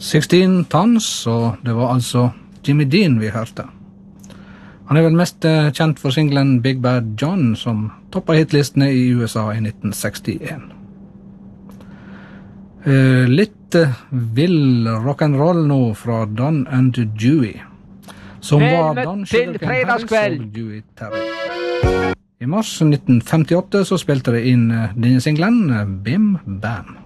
16 Tons, og det var altså Jimmy Dean vi hørte. Han er vel mest kjent for singlen Big Bad John, som toppet hitlistene i USA i 1961. Litt vill rock'n'roll nå fra Don and Dewey, som var Don Sugarcane Harris og Dewey Terry. I mars 1958 så spilte de inn denne singlen, Bim Bam.